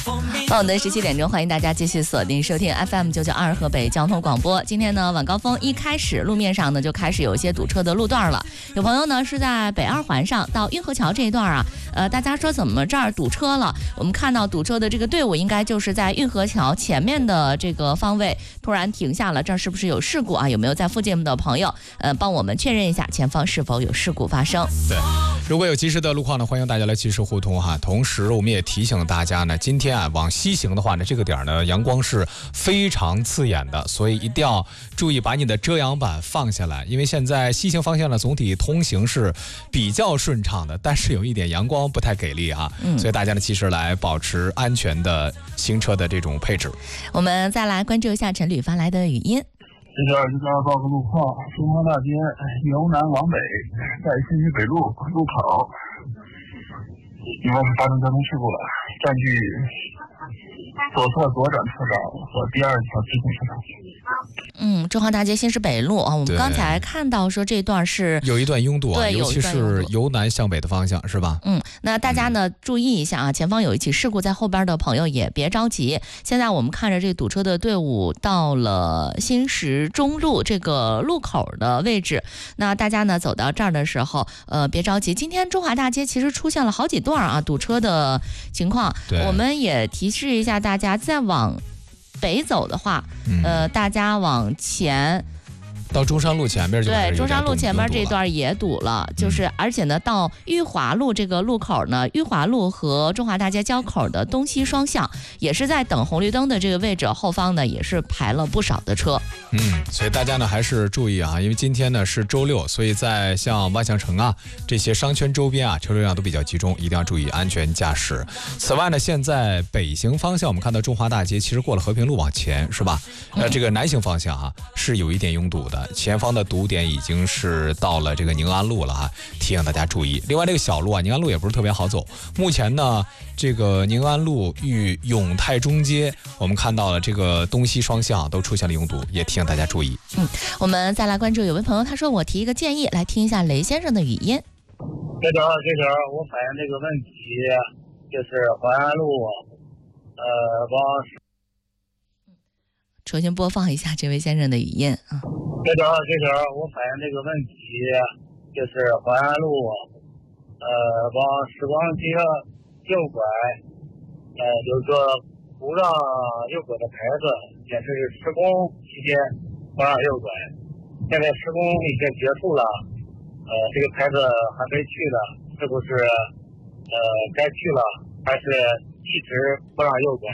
傍晚的17点钟，欢迎大家继续锁定收听 FM992河北交通广播。今天呢，晚高峰一开始，路面上呢就开始有一些堵车的路段了。有朋友呢是在北二环上到运河桥这一段啊，大家说怎么这儿堵车了？我们看到堵车的这个队伍应该就是在运河桥前面的这个方位突然停下了，这儿是不是有事故啊？有没有在附近的朋友帮我们确认一下前方是否有事故发生？ 对，如果有及时的路况呢，欢迎大家来及时互通哈。同时，我们也提醒大家呢，今天啊往西行的话呢，这个点呢阳光是非常刺眼的，所以一定要注意把你的遮阳板放下来，因为现在西行方向呢总体通行是比较顺畅的，但是有一点阳光不太给力哈，所以大家呢及时来保持安全的行车的这种配置。 我们再来关注一下陈旅发来的语音。 这边报个路况，中华大街由南往北，在新区北路路口，应该是发生交通事故了，占据左侧左转车道和第二条直行车道。 中华大街新市北路啊，我们刚才看到说这段是有一段拥堵啊， 对， 尤其是由南向北的方向，是吧？ 那大家呢注意一下啊，前方有一起事故，在后边的朋友也别着急。现在我们看着这堵车的队伍到了新石中路这个路口的位置，那大家呢走到这儿的时候，别着急。今天中华大街其实出现了好几段啊堵车的情况，我们也提示一下大家，再往北走的话，大家往前到中山路前面就对，中山路前面这段也堵了，就是而且呢，到裕华路这个路口呢，裕华路和中华大街交口的东西双向也是在等红绿灯的这个位置，后方呢也是排了不少的车。 所以大家呢还是注意啊，因为今天呢是周六，所以在像万象城啊这些商圈周边啊，车流量都比较集中，一定要注意安全驾驶。此外呢，现在北行方向我们看到中华大街其实过了和平路往前是吧？这个南行方向啊是有一点拥堵的。前方的堵点已经是到了这个宁安路了哈，提醒大家注意。另外这个小路啊，宁安路也不是特别好走。目前呢，这个宁安路与永泰中街，我们看到了这个东西双向都出现了拥堵，也提醒大家注意。 我们再来关注有位朋友，他说我提一个建议，来听一下雷先生的语音。 这条我反映这个问题，就是淮安路，往。 重新播放一下这位先生的语音啊。 这条我反映这个问题，就是淮安路，往时光街右拐，有个不让右拐的牌子，显示施工期间不让右拐。现在施工已经结束了，这个牌子还没去呢，是不是该去了，还是一直不让右拐？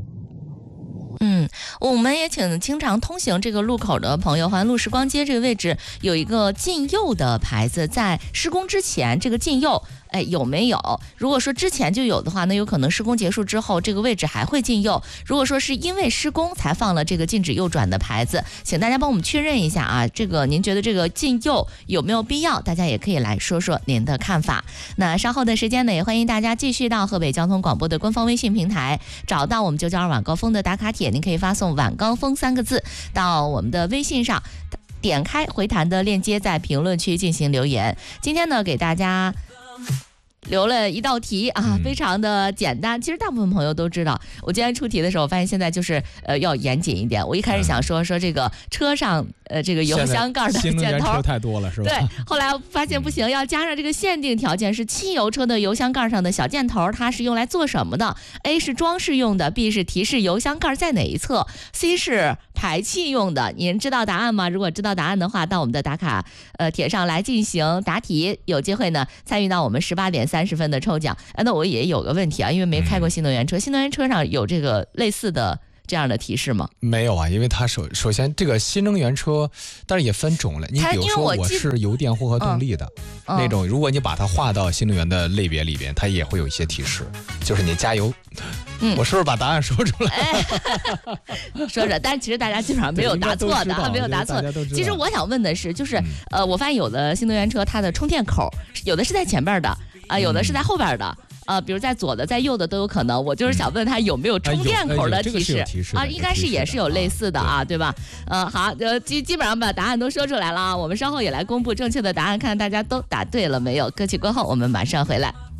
我们也请经常通行这个路口的朋友，淮安路时光街这个位置有一个禁右的牌子，在施工之前这个禁右有没有？如果说之前就有的话，那有可能施工结束之后这个位置还会禁右。如果说是因为施工才放了这个禁止右转的牌子，请大家帮我们确认一下啊，这个您觉得这个禁右有没有必要？大家也可以来说说您的看法。那稍后的时间呢，也欢迎大家继续到河北交通广播的官方微信平台，找到我们992晚高峰的打卡帖，您可以发送晚高峰3个字到我们的微信上，点开回弹的链接，在评论区进行留言。今天呢，给大家留了一道题啊，非常的简单。其实大部分朋友都知道，我今天出题的时候，我发现现在就是要严谨一点。我一开始想说这个车上这个油箱盖的箭头， 新能源车太多了是吧？ 对，后来发现不行，要加上这个限定条件，是汽油车的油箱盖上的小箭头，它是用来做什么的 ？A 是装饰用的 ，B 是提示油箱盖在哪一侧 ，C 是排气用的。您知道答案吗？如果知道答案的话，到我们的打卡帖上来进行答题，有机会呢参与到我们18点30分的抽奖。那我也有个问题啊，因为没开过新能源车，新能源车上有这个类似的这样的提示吗？ 没有啊，因为它首先这个新能源车，但是也分种类。你比如说我是油电混合动力的那种，如果你把它划到新能源的类别里边，它也会有一些提示，就是你加油。我是不是把答案说出来？ 说着，但其实大家基本上没有答错的，没有答错。其实我想问的是，就是我发现有的新能源车它的充电口，有的是在前边的啊，有的是在后边的。比如在左的在右的都有可能，我就是想问他有没有充电口的提示啊？应该是也是有类似的啊，对吧？好，基本上把答案都说出来了啊，我们稍后也来公布正确的答案，看大家都答对了没有。歌曲过后我们马上回来。